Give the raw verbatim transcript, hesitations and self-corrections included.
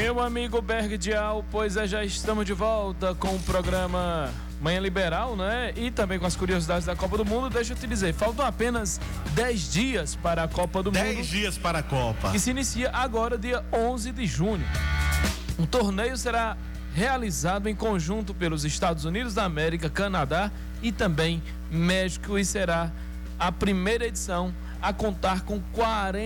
Meu amigo Berg Dial, pois é, já estamos de volta com o programa Manhã Liberal, né? E também com as curiosidades da Copa do Mundo. Deixa eu te dizer, faltam apenas dez dias para a Copa do Mundo. dez dias para a Copa. Que se inicia agora, dia onze de junho. O torneio será realizado em conjunto pelos Estados Unidos da América, Canadá e também México, e será a primeira edição a contar com quarenta